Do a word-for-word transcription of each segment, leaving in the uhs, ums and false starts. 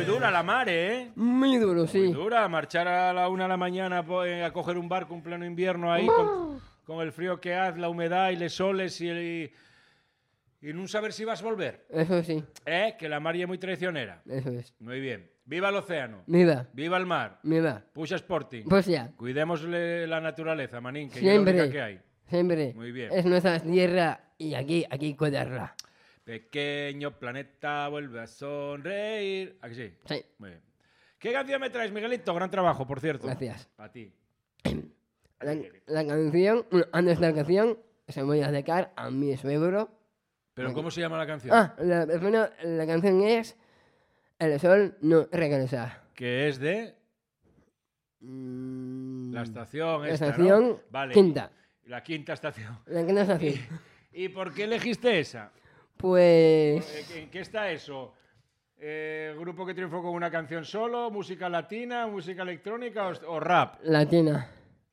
dura la mar, ¿eh? Muy duro, sí. Muy dura, marchar a la una de la mañana a coger un barco en pleno invierno ahí con, con el frío que hace, la humedad y los soles y, el, y, y no saber si vas a volver. Eso sí. ¿Eh? Que la mar es muy traicionera. Eso es. Muy bien. Viva el océano. Viva. Viva el mar. Viva. Puxa Sporting. Pues ya. Cuidemos la naturaleza, manín, que Siempre. es la única que hay. Siempre. Muy bien. Es nuestra tierra y aquí, aquí cuidarla. Pequeño planeta vuelve a sonreír. ¿A que sí? Sí. Muy bien. ¿Qué canción me traes, Miguelito? Gran trabajo, por cierto. Gracias. Para ti. La, la canción, bueno, antes de la canción, se voy a dedicar a mi suegro. ¿Pero cómo se llama la canción? Ah, la, bueno, la canción es El sol no regresa. Que es de... Mm, La estación la esta, estación ¿no? Vale. quinta. La quinta estación. La quinta estación. ¿Y, ¿Y por qué elegiste esa? Pues... ¿En qué está eso? Eh, ¿Grupo que triunfó con una canción solo? ¿Música latina? ¿Música electrónica? ¿O, o rap? Latina.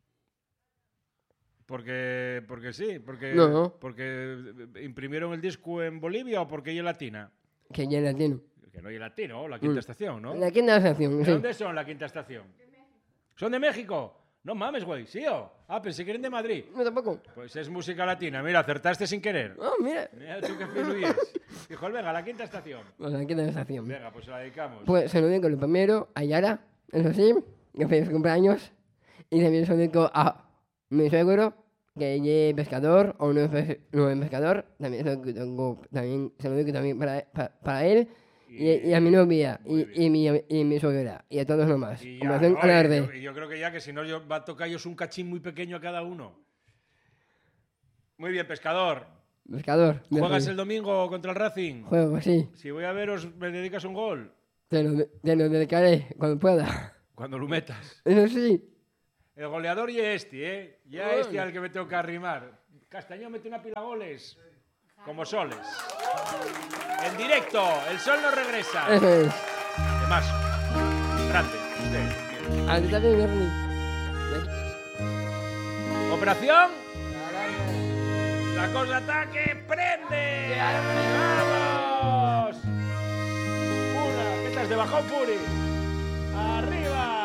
Porque, porque sí, porque, No. porque imprimieron el disco en Bolivia o porque ella es latina. Que ya es latino. Que no es latino, la quinta Mm. estación, ¿no? La quinta estación, ¿De sí. dónde son la quinta estación? ¿Son de México? No mames, güey, sí o. Ah, pensé que eran de Madrid. No, tampoco. Pues es música latina, mira, acertaste sin querer. Oh, mira. Mira tú qué fino es. Dijo, venga, la quinta estación. Pues la quinta estación. Venga, pues se la dedicamos. Pues se lo dedico lo primero a Yara, eso sí, que feliz cumpleaños. Y también se lo dedico a mi suegro, que ella es pescador o no es, pes- no es pescador. También se lo dedico, también, se lo dedico también para, para, para él. Y, y a mi novia, y, y, mi, y mi suegra, y a todos los más. Y Como ya, hacen ¿no? a la Y verde. yo, y yo creo que ya, que si no, yo, va a tocar yo un cachín muy pequeño a cada uno. Muy bien, pescador. Pescador. de ¿Juegas Rey. el domingo contra el Racing? Juego, sí. Si voy a veros, ¿me dedicas un gol? Te lo, te lo dedicaré cuando pueda. Cuando lo metas. Eso sí. El goleador y este, ¿eh? Ya Uy. este al que me tengo que arrimar. Castañón mete una pila goles. Como soles. En directo, el sol no regresa. Eso es. De más. Grande, usted. A ti también, Bernie. Operación. La cosa ataque, prende. ¡Vamos! Una, ¿qué estás de bajón, Puri? Arriba.